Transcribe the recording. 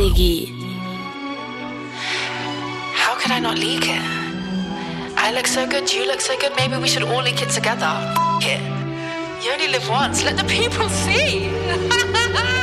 Iggy. How could I not leak it? I look so good, you look so good, maybe we should all leak it together. F*** it. You only live once, let the people see.